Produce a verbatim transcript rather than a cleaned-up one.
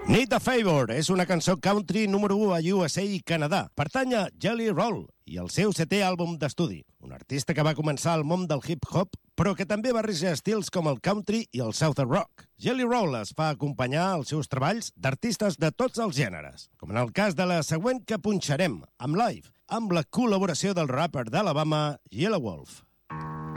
Need a Favor és una cançó country número u a U S A i Canadà. Pertany a Jelly Roll i el seu setè àlbum d'estudi. Un artista que va començar al món del hip-hop, però que també barreja estils com el country i el southern rock. Jelly Roll es fa acompanyar als seus treballs d'artistes de tots els gèneres, com en el cas de la següent que punxarem, amb Live, amb la col·laboració del rapper d'Alabama, Yellow Wolf.